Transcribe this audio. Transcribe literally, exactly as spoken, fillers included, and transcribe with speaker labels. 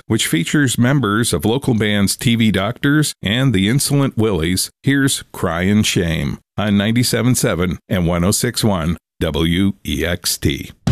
Speaker 1: which features members of local bands T V Doctors and the Insolent Willies. Here's Cryin' Shame on ninety-seven point seven and one oh six point one W E X T.